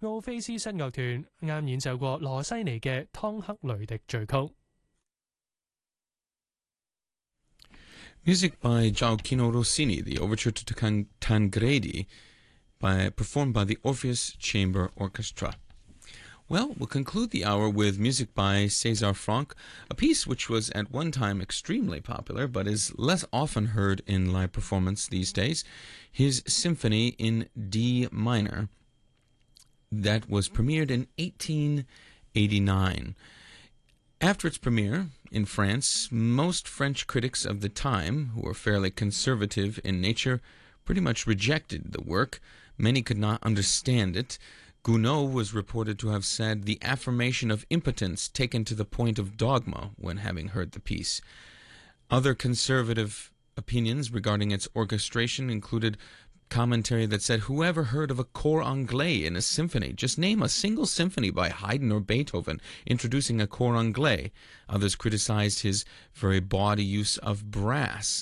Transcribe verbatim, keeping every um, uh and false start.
奧菲斯室樂團啱演奏過羅西尼嘅《湯克雷迪序曲》。 Music by Gioacchino Rossini, the overture to Tan- Tancredi, by, performed by the Orpheus Chamber Orchestra. Well, we'll conclude the hour with music by César Franck, a piece which was at one time extremely popular but is less often heard in live performance these days, his symphony in D minor that was premiered in eighteen eighty-nine. After its premiere in France, most French critics of the time, who were fairly conservative in nature, pretty much rejected the work. Many could not understand it. Gounod was reported to have said the affirmation of impotence taken to the point of dogma when having heard the piece. Other conservative opinions regarding its orchestration included commentary that said, whoever heard of a cor anglais in a symphony? Just name a single symphony by Haydn or Beethoven introducing a cor anglais. Others criticized his very bawdy use of brass.